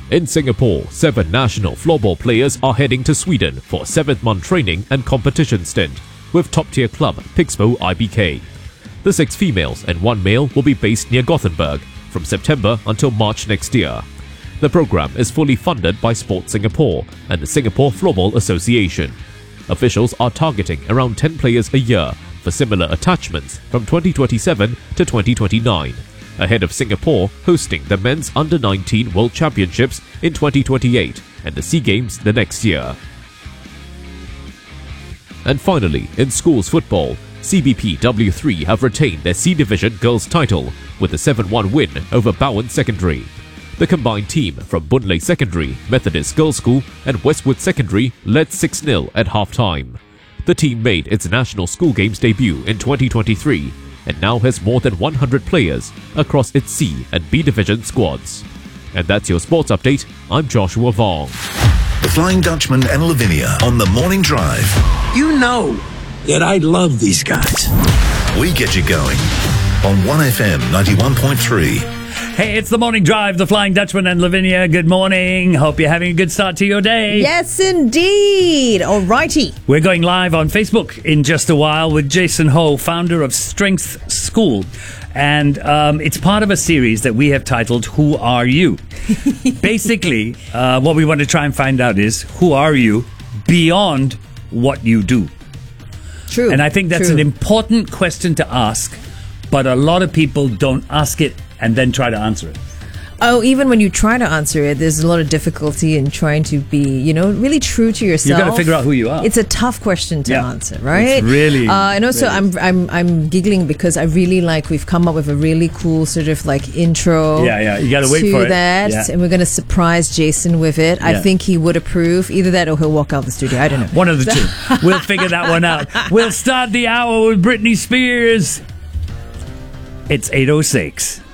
In Singapore, 7 national floorball players are heading to Sweden for a 7th-month training and competition stint with top-tier club Pixbo IBK. The 6 females and 1 male will be based near Gothenburg from September until March next year. The program is fully funded by Sport Singapore and the Singapore Floorball Association. Officials are targeting around 10 players a year for similar attachments from 2027 to 2029, ahead of Singapore hosting the Men's Under-19 World Championships in 2028 and the SEA Games the next year. And finally, in schools football, CBP W3 have retained their C Division girls title with a 7-1 win over Bowen Secondary. The combined team from Boon Lay Secondary, Methodist Girls' School and Westwood Secondary led 6-0 at half-time. The team made its national school games debut in 2023 and now has more than 100 players across its C and B Division squads. And that's your sports update. I'm Joshua Vong. The Flying Dutchman and Lavinia on the Morning Drive. You know that I love these guys. We get you going on 1FM 91.3. Hey, it's the Morning Drive, the Flying Dutchman and Lavinia. Good morning. Hope you're having a good start to your day. Yes, indeed. Alrighty. We're going live on Facebook in just a while with Jason Ho, founder of Strength School. And it's part of a series that we have titled, Who Are You? Basically, what we want to try and find out is, who are you beyond what you do? True. And I think that's an important question to ask, but a lot of people don't ask it and then try to answer it. Oh, even when you try to answer it, there's a lot of difficulty in trying to be, really true to yourself. You've got to figure out who you are. It's a tough question to answer, right? It's really. And also, really. I'm giggling because I really we've come up with a really cool sort of intro. Yeah. You got to wait for it. That, yeah. and we're going to surprise Jason with it. I think he would approve. Either that or he'll walk out the studio. I don't know. One of the two. We'll figure that one out. We'll start the hour with Britney Spears. It's 8:06.